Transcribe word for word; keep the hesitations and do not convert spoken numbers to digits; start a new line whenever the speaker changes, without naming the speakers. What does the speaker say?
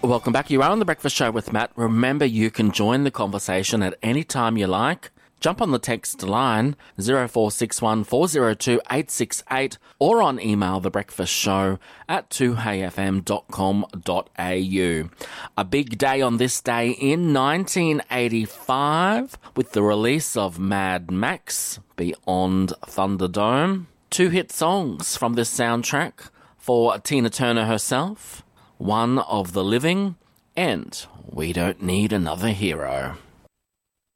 Welcome back. You are on The Breakfast Show with Matt. Remember, you can join the conversation at any time you like. Jump on the text line zero four six one four zero two eight six eight or on email thebreakfastshow at two hey f m dot com dot a u. A big day on this day in nineteen eighty-five with the release of Mad Max Beyond Thunderdome. Two hit songs from this soundtrack for Tina Turner herself, One of the Living and We Don't Need Another Hero.